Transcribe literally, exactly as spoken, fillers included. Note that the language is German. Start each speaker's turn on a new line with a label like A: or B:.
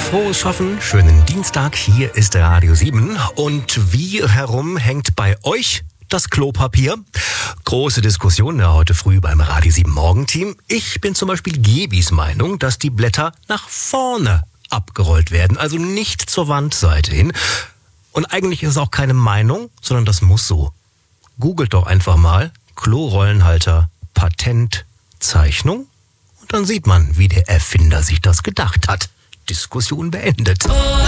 A: Frohes Schaffen, schönen Dienstag, hier ist Radio sieben. Und wie herum hängt bei euch das Klopapier? Große Diskussion ja, heute früh beim Radio sieben Morgenteam. Ich bin zum Beispiel Gebis Meinung, dass die Blätter nach vorne abgerollt werden, also nicht zur Wandseite hin. Und eigentlich ist es auch keine Meinung, sondern das muss so. Googelt doch einfach mal Klorollenhalter Patentzeichnung und dann sieht man, wie der Erfinder sich das gedacht hat. Diskussion beendet.